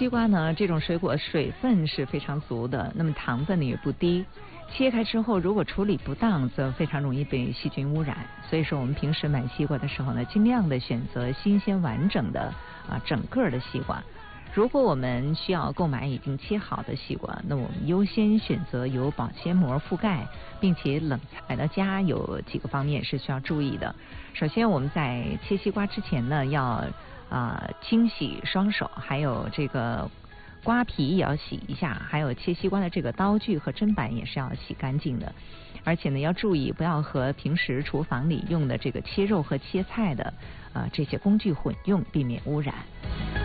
西瓜呢，这种水果水分是非常足的，那么糖分呢也不低。切开之后，如果处理不当，则非常容易被细菌污染。所以说，我们平时买西瓜的时候呢，尽量的选择新鲜完整的整个的西瓜。如果我们需要购买已经切好的西瓜，那我们优先选择有保鲜膜覆盖并且冷藏的家。有几个方面是需要注意的。首先，我们在切西瓜之前呢，要清洗双手，还有这个瓜皮也要洗一下，还有切西瓜的这个刀具和砧板也是要洗干净的。而且呢，要注意不要和平时厨房里用的这个切肉和切菜的这些工具混用，避免污染。